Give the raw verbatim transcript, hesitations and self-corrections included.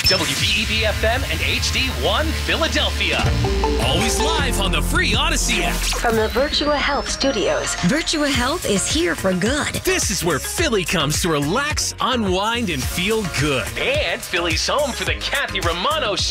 W B E B F M and H D one Philadelphia. Always live on the free Odyssey app. From the Virtua Health Studios, Virtua Health is here for good. This is where Philly comes to relax, unwind, and feel good. And Philly's home for the Kathy Romano